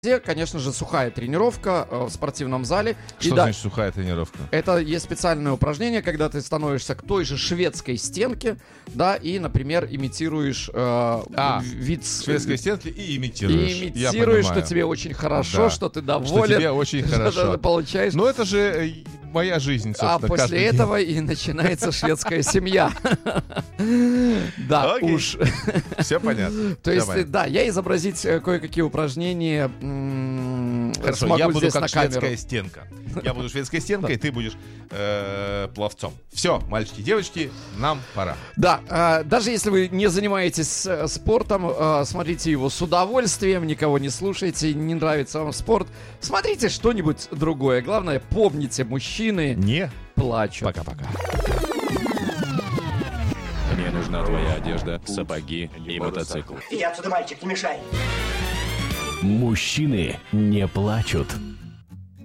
конечно же, сухая тренировка в спортивном зале. Что значит сухая тренировка? Это есть специальное упражнение, когда ты становишься к той же шведской стенке, да, и, например, имитируешь вид шведской стенки и имитируешь. И имитируешь, что тебе очень хорошо, что ты доволен. Что тебе очень хорошо. Получаешь. Ну, это же моя жизнь, собственно. А после этого и начинается шведская семья. Да, уж. Все понятно. То есть, да, я изобразить кое-какие упражнения Хорошо, я буду как шведская стенка. Я буду шведской стенкой, ты будешь пловцом. Все, мальчики, девочки, нам пора. Да, даже если вы не занимаетесь спортом, смотрите его с удовольствием, никого не слушайте, не нравится вам спорт, смотрите что-нибудь другое. Главное, помните, мужчины не плачут. Пока-пока. Мне нужна твоя одежда, сапоги и мотоцикл. Иди отсюда, мальчик, не мешай. Мужчины не плачут.